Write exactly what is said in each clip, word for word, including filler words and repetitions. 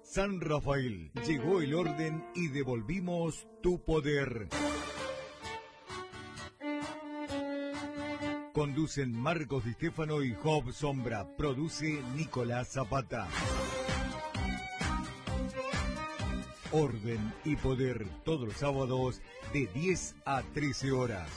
San Rafael, llegó el orden y devolvimos tu poder. Conducen Marcos Di Stefano y Job Sombra. Produce Nicolás Zapata. Orden y poder, todos los sábados de diez a trece horas.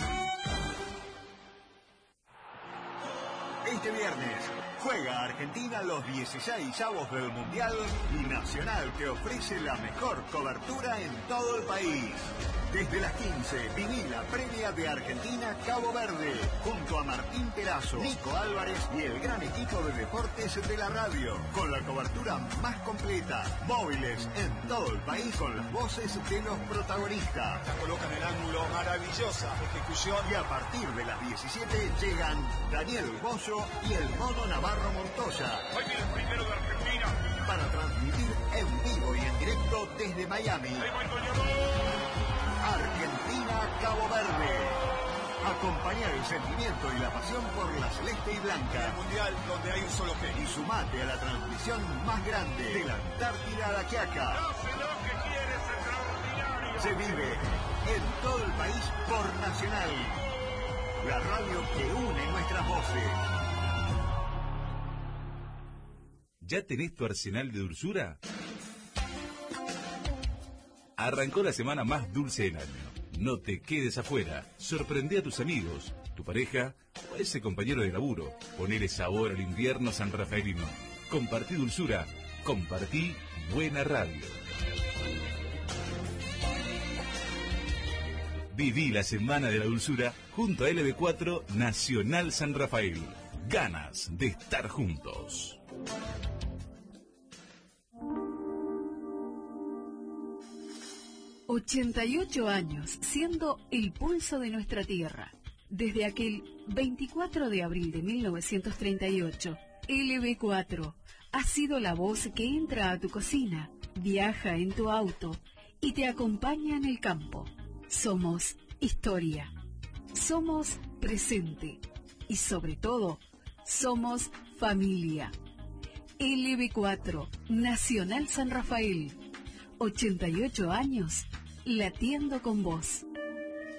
Este viernes juega Argentina los dieciseisavos del Mundial y Nacional te ofrece la mejor cobertura en todo el país. Desde las quince, viví la previa de Argentina-Cabo Verde, junto a Martín Perazo, Nico Álvarez y el gran equipo de deportes de la radio, con la cobertura más completa, móviles en todo el país con las voces de los protagonistas. La colocan en ángulo, maravillosa ejecución. Y a partir de las diecisiete llegan Daniel Bollo y el Mono Navarro Montoya. Hoy viene el primero de Argentina. Para transmitir en vivo y en directo desde Miami. Ahí va el goleador. Argentina-Cabo Verde. Acompaña el sentimiento y la pasión por la celeste y blanca. El mundial donde hay un solo genio. Y sumate a la transmisión más grande de la Antártida a la Quiaca. No sé lo que quieres, extraordinario. Se vive en todo el país por Nacional. La radio que une nuestras voces. ¿Ya tenés tu arsenal de dulzura? Arrancó la semana más dulce del año. No te quedes afuera. Sorprende a tus amigos, tu pareja o a ese compañero de laburo. Ponele sabor al invierno sanrafaelino. Compartí dulzura. Compartí buena radio. Viví la semana de la dulzura junto a L B cuatro Nacional San Rafael. Ganas de estar juntos. ochenta y ocho años siendo el pulso de nuestra tierra. Desde aquel veinticuatro de abril de mil novecientos treinta y ocho, L B cuatro ha sido la voz que entra a tu cocina, viaja en tu auto y te acompaña en el campo. Somos historia, somos presente y sobre todo, somos familia. L B cuatro, Nacional San Rafael, ochenta y ocho años, latiendo con vos.